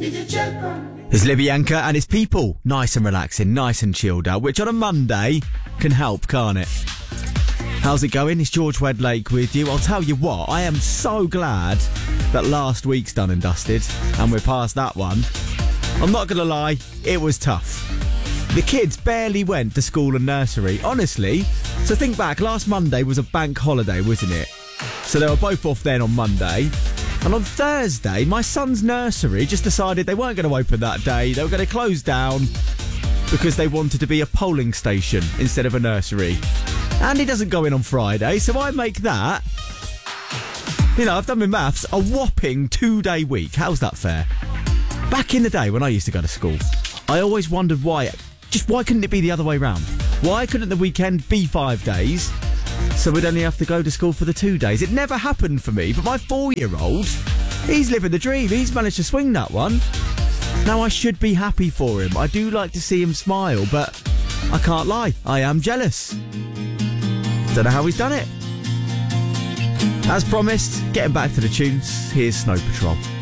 There's Libyanka and his people. Nice and relaxing, nice and chilled out, which on a Monday can help, can't it? How's it going? It's George Wedlake with you. I'll tell you what, I am so glad that last week's done and dusted, and we're past that one. I'm not going to lie, it was tough. The kids barely went to school and nursery, honestly. So think back, last Monday was a bank holiday, wasn't it? So they were both off then on Monday. And on Thursday, my son's nursery just decided they weren't going to open that day. They were going to close down because they wanted to be a polling station instead of a nursery. And he doesn't go in on Friday, so I make that, I've done my maths, a whopping 2-day week. How's that fair? Back in the day when I used to go to school, I always wondered why couldn't it be the other way round? Why couldn't the weekend be 5 days, so we'd only have to go to school for the 2 days? It never happened for me, but my 4-year-old, he's living the dream. He's managed to swing that one. Now, I should be happy for him. I do like to see him smile, but I can't lie, I am jealous. Don't know how he's done it. As promised, getting back to the tunes, here's Snow Patrol.